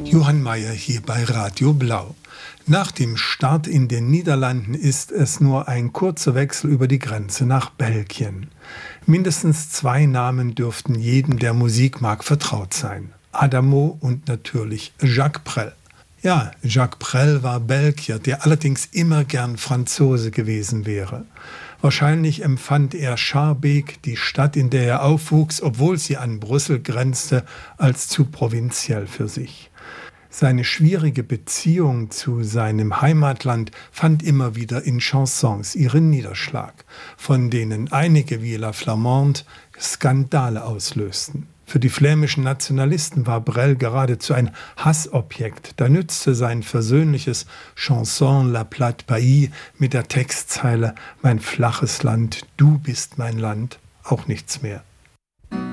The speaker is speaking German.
Johann Mayer hier bei Radio Blau. Nach dem Start in den Niederlanden ist es nur ein kurzer Wechsel über die Grenze nach Belgien. Mindestens 2 Namen dürften jedem, der Musik mag, vertraut sein. Adamo und natürlich Jacques Brel. Ja, Jacques Brel war Belgier, der allerdings immer gern Franzose gewesen wäre. Wahrscheinlich empfand er Schaerbeek, die Stadt, in der er aufwuchs, obwohl sie an Brüssel grenzte, als zu provinziell für sich. Seine schwierige Beziehung zu seinem Heimatland fand immer wieder in Chansons ihren Niederschlag, von denen einige wie La Flamande Skandale auslösten. Für die flämischen Nationalisten war Brel geradezu ein Hassobjekt. Da nützte sein versöhnliches Chanson La Plate Pays mit der Textzeile »Mein flaches Land, du bist mein Land« auch nichts mehr.